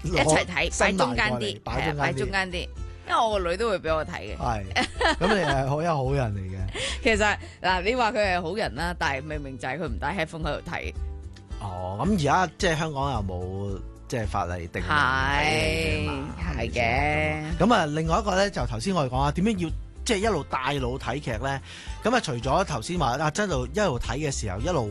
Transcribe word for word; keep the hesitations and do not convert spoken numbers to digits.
一齊睇，擺中間啲， 擺中間啲擺中間啲，因為我個女都會俾我睇嘅。 係，咁你係好一個好人嚟嘅。 其實嗱，你話佢係好人啦，但係明明就係佢唔戴 headphone 喺度睇。 哦，咁而家即係香港有冇即係法例定係係嘅。 咁啊，另外一個咧就頭先我哋講啊，點樣要即係一路帶腦睇劇咧？咁啊，除咗頭先話啊，真係一路睇嘅時候一路